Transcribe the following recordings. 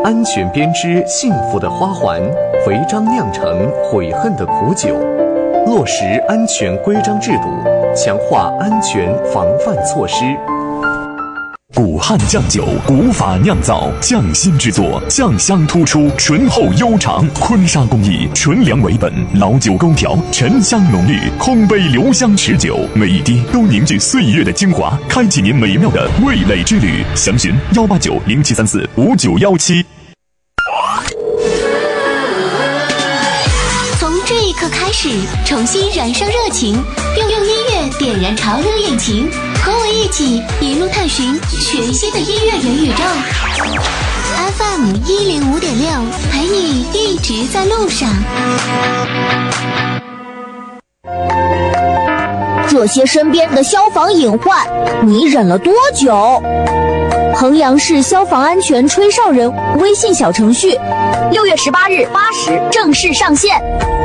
安全编织幸福的花环，违章酿成悔恨的苦酒。落实安全规章制度，强化安全防范措施。 古汉酱酒，古法酿造，匠心制作，酱香突出，醇厚悠长。坤沙工艺，纯粮为本，老酒勾调，沉香浓郁，空杯留香持久，每一滴都凝聚岁月的精华，开启您美妙的味蕾之旅。详询18907345917。 从这一刻开始，重新燃烧热情，用音乐点燃潮流引擎，和我一起一路探寻全新的音乐元宇宙。FM 105.6，陪你一直在路上。 这些身边的消防隐患，你忍了多久？衡阳市消防安全吹哨人微信小程序6月18日8时正式上线。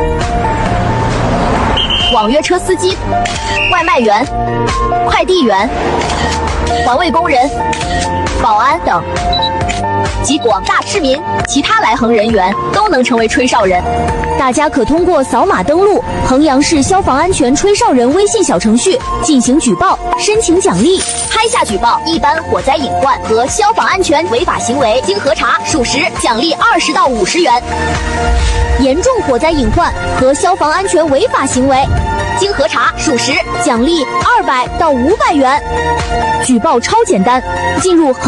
网约车司机、外卖员、快递员、环卫工人、保安等及广大市民、其他来衡人员都能成为吹哨人。大家可通过扫码登录衡阳市消防安全吹哨人微信小程序进行举报，申请奖励。拍下举报一般火灾隐患和消防安全违法行为，经核查属实，奖励20到50元；严重火灾隐患和消防安全违法行为，经核查属实，奖励200到500元。举报超简单，进入